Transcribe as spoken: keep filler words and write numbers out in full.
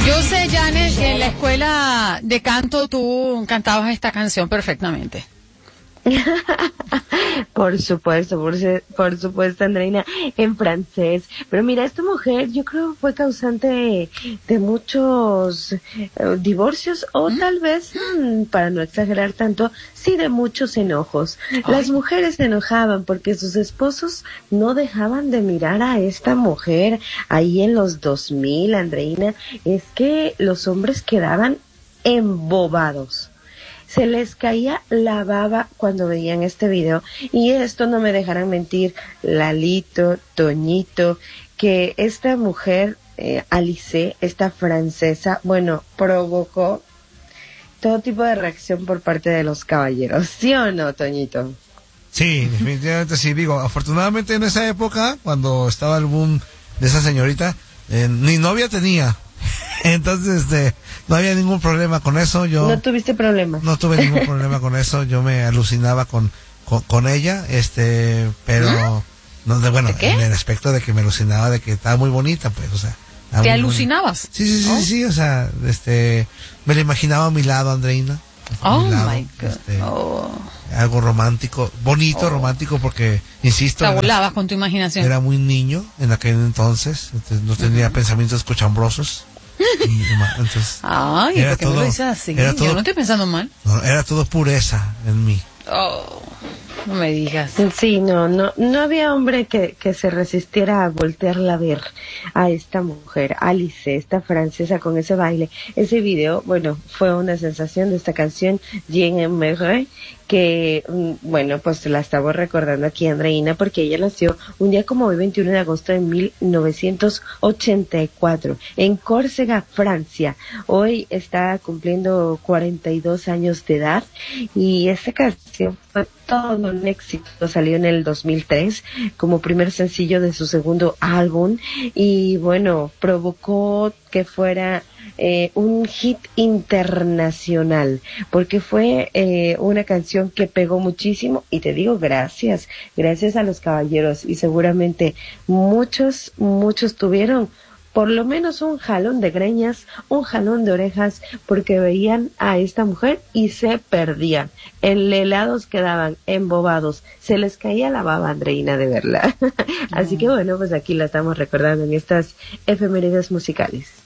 Yo sé, Janet, que en la escuela de canto tú cantabas esta canción perfectamente. Por supuesto, por, su- por supuesto, Andreina, en francés. Pero mira, esta mujer yo creo fue causante de, de muchos eh, divorcios o ¿Mm? tal vez, mm, para no exagerar tanto, sí de muchos enojos. Las Ay. mujeres se enojaban porque sus esposos no dejaban de mirar a esta mujer ahí en los dos mil, Andreina. Es que los hombres quedaban embobados. Se les caía la baba cuando veían este video. Y esto no me dejarán mentir, Lalito, Toñito, que esta mujer, eh, Alice, esta francesa, bueno, provocó todo tipo de reacción por parte de los caballeros. ¿Sí o no, Toñito? Sí, definitivamente sí. Digo, afortunadamente en esa época, cuando estaba el boom de esa señorita, eh, ni novia tenía. Entonces, este, no había ningún problema con eso. Yo No tuviste problemas. no tuve ningún problema con eso. Yo me alucinaba con, con, con ella, este, pero, no, de, bueno, ¿De qué? en el aspecto de que me alucinaba de que estaba muy bonita, pues, o sea. estaba ¿Te muy bonita. alucinabas? Sí, sí, sí, Oh. sí, o sea, este, me la imaginaba a mi lado, Andreina. A Oh mi lado, my God. este, Oh. algo romántico, bonito, Oh. romántico, porque, insisto, Te era, volabas con tu imaginación. era muy niño en aquel entonces, entonces no tenía pensamientos cochambrosos. Y, entonces, Ay, era ¿por qué me todo- lo dices así? era Yo todo- no estoy pensando mal. no, era todo pureza en mí. Oh, no me digas. Sí, no, no, no había hombre que, que se resistiera a voltearla a ver a esta mujer, Alice, esta francesa con ese baile. Ese video, bueno, fue una sensación de esta canción, Jean Emmeré, que, mm, bueno, pues la estamos recordando aquí, Andreina, porque ella nació un día como hoy, veintiuno de agosto de mil novecientos ochenta y cuatro, en Córcega, Francia. Hoy está cumpliendo cuarenta y dos años de edad, y esta canción fue todo un éxito. Salió en el dos mil tres como primer sencillo de su segundo álbum, y bueno, provocó que fuera eh, un hit internacional, porque fue eh, una canción que pegó muchísimo, y te digo gracias, gracias a los caballeros, y seguramente muchos, muchos tuvieron por lo menos un jalón de greñas, un jalón de orejas, porque veían a esta mujer y se perdían. Enlelados quedaban, embobados. Se les caía la baba, Andreina, de verla. Así que bueno, pues aquí la estamos recordando en estas efemérides musicales.